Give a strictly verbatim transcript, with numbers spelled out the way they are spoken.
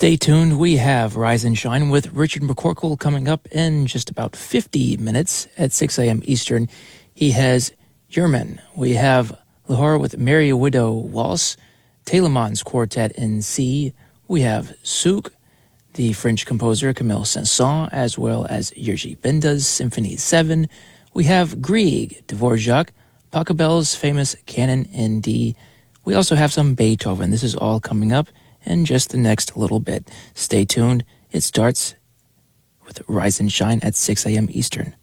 Stay tuned. We have Rise and Shine with Richard McCorkle coming up in just about fifty minutes at six a.m. Eastern. He has Yerman. We have Lahore with Merry Widow Waltz, Telemans Quartet in C. We have Souk, the French composer Camille Saint-Saëns, as well as Jerzy Benda's Symphony seven. We have Grieg, Dvorak, Pachelbel's famous Canon in D. We also have some Beethoven. This is all coming up in just the next little bit. Stay tuned. It starts with Rise and Shine at six a.m. Eastern.